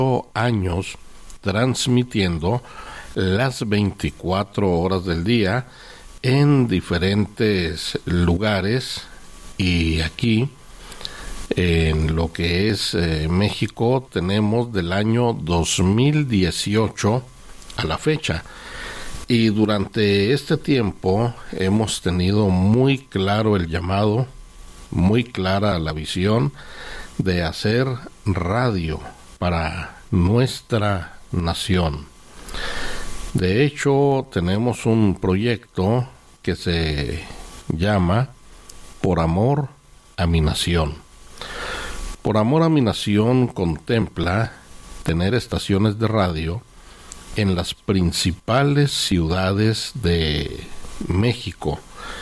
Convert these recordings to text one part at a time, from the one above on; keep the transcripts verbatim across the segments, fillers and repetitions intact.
años transmitiendo las veinticuatro horas del día en diferentes lugares, y aquí en lo que es eh, México tenemos del año dos mil dieciocho a la fecha, y durante este tiempo hemos tenido muy claro el llamado, muy clara la visión de hacer radio para nuestra nación. De hecho, tenemos un proyecto que se llama Por Amor a mi Nación. Por Amor a mi Nación contempla tener estaciones de radio en las principales ciudades de México.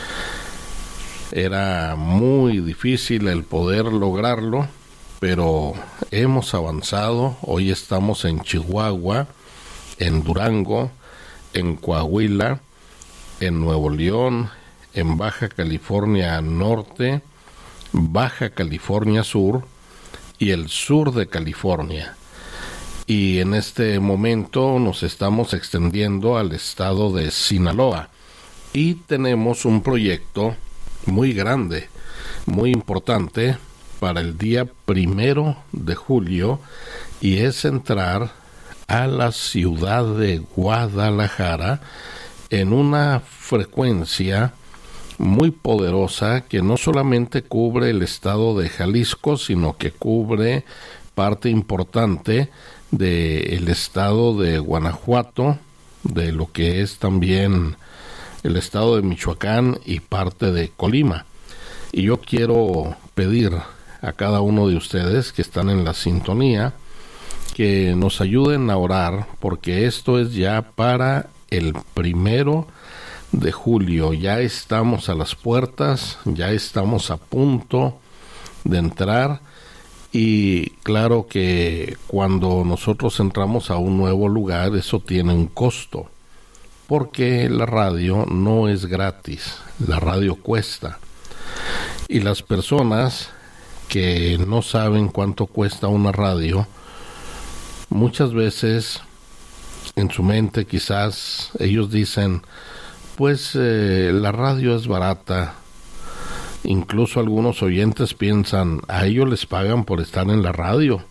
Era muy difícil el poder lograrlo, pero hemos avanzado. Hoy estamos en Chihuahua, en Durango, en Coahuila, en Nuevo León, en Baja California Norte, Baja California Sur y el sur de California. Y en este momento nos estamos extendiendo al estado de Sinaloa, y tenemos un proyecto muy grande, muy importante para el día primero de julio, y es entrar a la ciudad de Guadalajara en una frecuencia muy poderosa que no solamente cubre el estado de Jalisco, sino que cubre parte importante del estado de Guanajuato, de lo que es también el estado de Michoacán y parte de Colima. Y yo quiero pedir a cada uno de ustedes que están en la sintonía que nos ayuden a orar, porque esto es ya para el primero de julio. Ya estamos a las puertas, ya estamos a punto de entrar, y claro que cuando nosotros entramos a un nuevo lugar, eso tiene un costo, porque la radio no es gratis, la radio cuesta, y las personas que no saben cuánto cuesta una radio, muchas veces en su mente quizás ellos dicen, pues eh, la radio es barata. Incluso algunos oyentes piensan, a ellos les pagan por estar en la radio.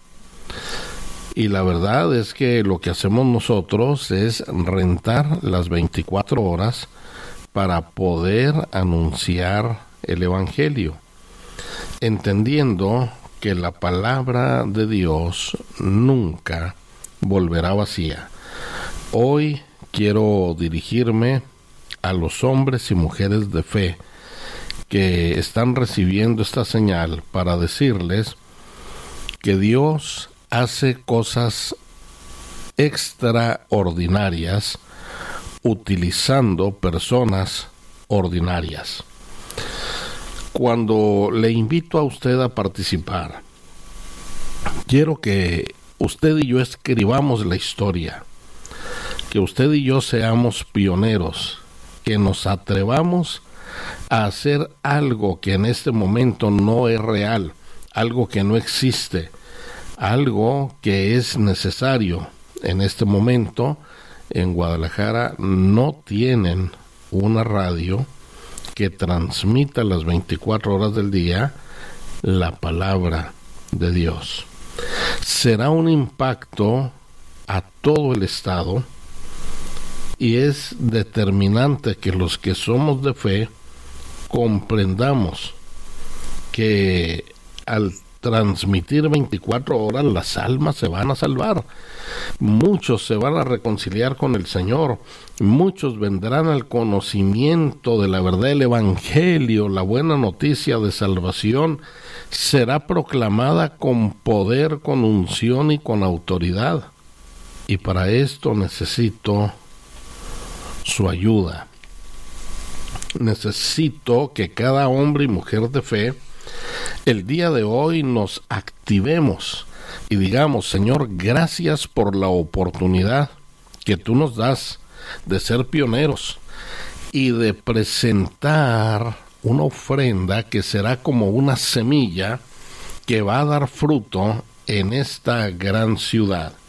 Y la verdad es que lo que hacemos nosotros es rentar las veinticuatro horas para poder anunciar el Evangelio, entendiendo que la palabra de Dios nunca volverá vacía. Hoy quiero dirigirme a los hombres y mujeres de fe que están recibiendo esta señal para decirles que Dios hace cosas extraordinarias utilizando personas ordinarias. Cuando le invito a usted a participar, quiero que usted y yo escribamos la historia, que usted y yo seamos pioneros, que nos atrevamos a hacer algo que en este momento no es real, algo que no existe, algo que es necesario. En este momento en Guadalajara no tienen una radio que transmita las veinticuatro horas del día la palabra de Dios. Será un impacto a todo el estado, y es determinante que los que somos de fe comprendamos que al transmitir veinticuatro horas las almas se van a salvar, muchos se van a reconciliar con el Señor, muchos vendrán al conocimiento de la verdad del Evangelio. La buena noticia de salvación será proclamada con poder, con unción y con autoridad, y para esto necesito su ayuda. Necesito que cada hombre y mujer de fe el día de hoy nos activemos y digamos: Señor, gracias por la oportunidad que tú nos das de ser pioneros y de presentar una ofrenda que será como una semilla que va a dar fruto en esta gran ciudad.